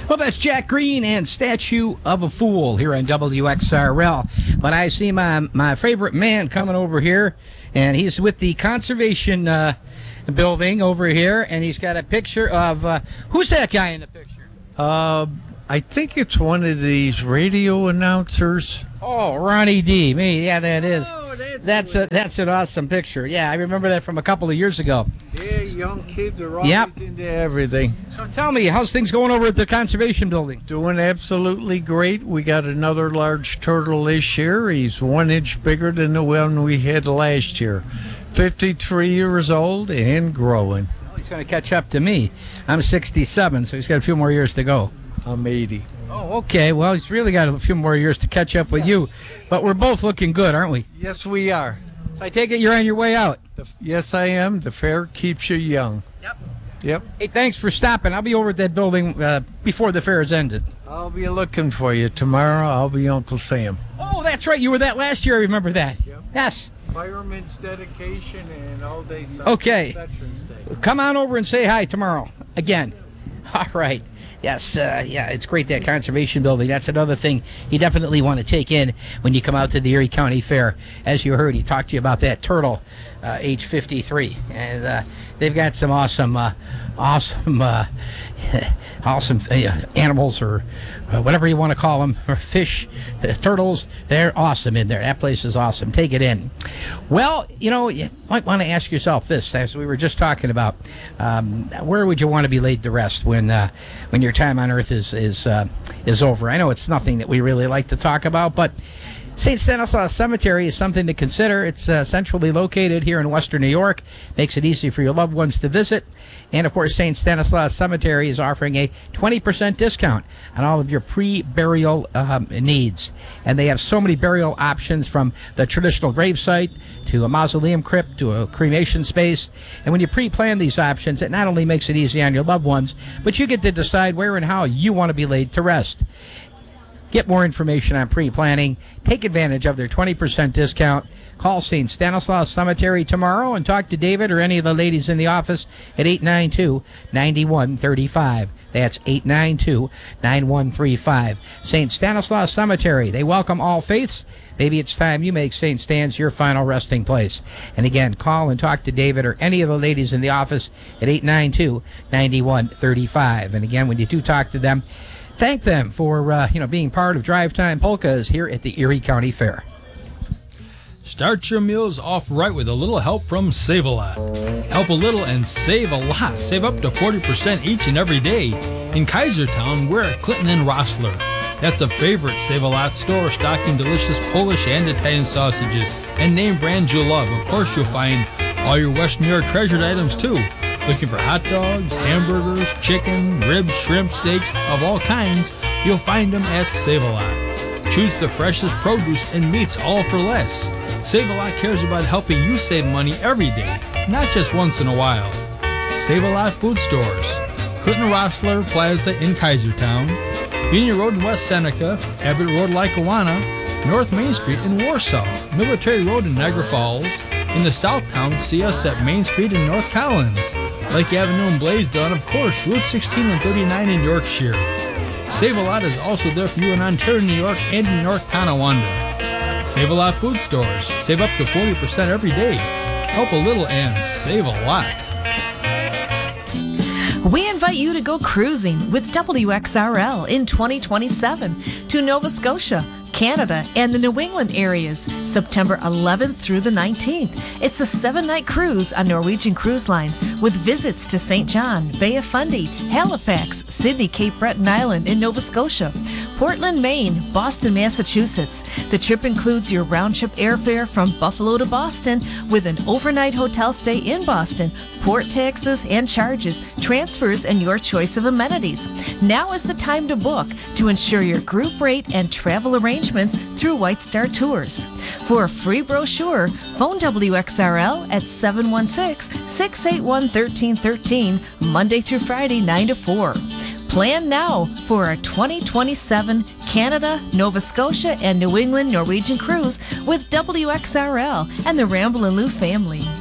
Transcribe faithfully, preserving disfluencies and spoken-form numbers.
Well, that's Jack Green and Statue of a Fool here on W X R L. But I see my my favorite man coming over here, and he's with the Conservation uh, Building over here, and he's got a picture of, uh, who's that guy in the picture? Uh, I think it's one of these radio announcers. Oh, Ronnie D. Me, yeah, that is. Oh, that's that's a that's an awesome picture. Yeah, I remember that from a couple of years ago. Yeah, young kids are always Yep. into everything. So tell me, how's things going over at the Conservation Building? Doing absolutely great. We got another large turtle this year. He's one inch bigger than the one we had last year. fifty-three years old and growing. Well, he's going to catch up to me. I'm sixty-seven, so he's got a few more years to go. I'm eighty. Oh, okay. Well, he's really got a few more years to catch up with you. But we're both looking good, aren't we? Yes, we are. So I take it you're on your way out. The, yes, I am. The fair keeps you young. Yep. Yep. Hey, thanks for stopping. I'll be over at that building uh, before the fair is ended. I'll be looking for you. Tomorrow, I'll be Uncle Sam. Oh, that's right. You were that last year. I remember that. Yep. Yes. Fireman's dedication and all day Okay. Veterans Day. Come on over and say hi tomorrow again. All right. Yes, uh, yeah, it's great, that Conservation Building. That's another thing you definitely want to take in when you come out to the Erie County Fair. As you heard, he talked to you about that turtle, uh, age fifty-three. And uh, they've got some awesome, uh, awesome, uh, awesome uh, animals, or uh, whatever you want to call them, or fish, uh, turtles. They're awesome in there. That place is awesome. Take it in. Well, you know, you might want to ask yourself this, as we were just talking about, um, where would you want to be laid to rest when uh, when your time on Earth is is uh, is over? I know it's nothing that we really like to talk about, but Saint Stanislaus Cemetery is something to consider. It's uh, centrally located here in Western New York. Makes it easy for your loved ones to visit. And, of course, Saint Stanislaus Cemetery is offering a twenty percent discount on all of your pre-burial um, needs. And they have so many burial options, from the traditional gravesite to a mausoleum crypt to a cremation space. And when you pre-plan these options, it not only makes it easy on your loved ones, but you get to decide where and how you want to be laid to rest. Get more information on pre-planning. Take advantage of their twenty percent discount. Call Saint Stanislaus Cemetery tomorrow and talk to David or any of the ladies in the office at eight nine two, nine one three five. That's eight nine two, nine one three five. Saint Stanislaus Cemetery. They welcome all faiths. Maybe it's time you make Saint Stan's your final resting place. And again, call and talk to David or any of the ladies in the office at eight nine two, nine one three five. And again, when you do talk to them, thank them for uh, you know being part of Drive Time Polkas here at the Erie County Fair. Start your meals off right with a little help from Save A Lot. Help a little and save a lot. Save up to forty percent each and every day. In Kaisertown, we're at Clinton and Rossler. That's a favorite Save A Lot store, stocking delicious Polish and Italian sausages and name brands you love. Of course, you'll find all your West New York treasured items too. Looking for hot dogs, hamburgers, chicken, ribs, shrimp, steaks of all kinds, you'll find them at Save A Lot. Choose the freshest produce and meats, all for less. Save A Lot cares about helping you save money every day, not just once in a while. Save A Lot food stores: Clinton Rossler Plaza in Kaisertown, Union Road in West Seneca, Abbott Road, Lackawanna, North Main Street in Warsaw, Military Road in Niagara Falls. In the Southtown, see us at Main Street in North Collins, Lake Avenue in Blaisdell, of course, Route sixteen and thirty-nine in Yorkshire. Save A Lot is also there for you in Ontario, New York, and in North Tonawanda. Save A Lot food stores. Save up to forty percent every day. Help a little and save a lot. We invite you to go cruising with W X R L in twenty twenty-seven to Nova Scotia, Canada, and the New England areas, September eleventh through the nineteenth. It's a seven-night cruise on Norwegian Cruise Lines with visits to Saint John, Bay of Fundy, Halifax, Sydney, Cape Breton Island in Nova Scotia, Portland, Maine, Boston, Massachusetts. The trip includes your round-trip airfare from Buffalo to Boston with an overnight hotel stay in Boston, port taxes and charges, transfers, and your choice of amenities. Now is the time to book to ensure your group rate and travel arrangements through White Star Tours. For a free brochure, phone W X R L at seven one six, six eight one, one three one three, Monday through Friday, nine to four. Plan now for our twenty twenty-seven Canada, Nova Scotia, and New England Norwegian cruise with W X R L and the Ramble and Lou family.